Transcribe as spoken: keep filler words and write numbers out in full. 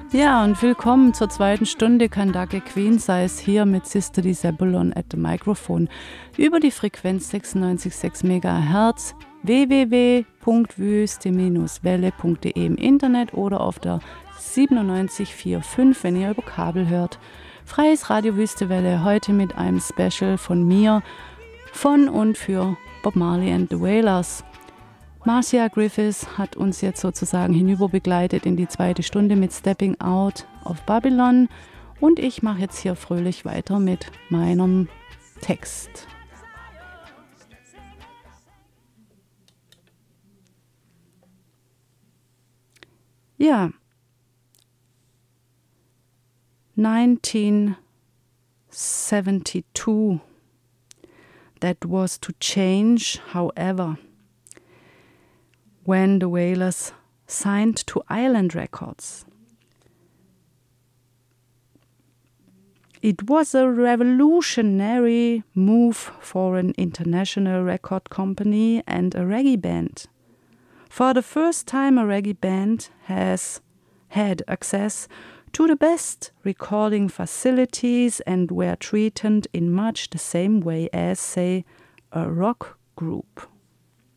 Ja, und willkommen zur zweiten Stunde Kandake Queen Size hier mit Sister Disabulon at the Microphone über die Frequenz sechsundneunzig Komma sechs Megahertz, w w w punkt wüste welle punkt de im Internet oder auf der siebenundneunzig Komma vier fünf, wenn ihr über Kabel hört. Freies Radio Wüstewelle, heute mit einem Special von mir, von und für Bob Marley and the Wailers. Marcia Griffiths hat uns jetzt sozusagen hinüberbegleitet in die zweite Stunde mit Stepping Out of Babylon und ich mache jetzt hier fröhlich weiter mit meinem Text. Ja, nineteen seventy-two, that was to change, however. When the Wailers signed to Island Records. It was a revolutionary move for an international record company and a reggae band. For the first time, a reggae band has had access to the best recording facilities and were treated in much the same way as, say, a rock group.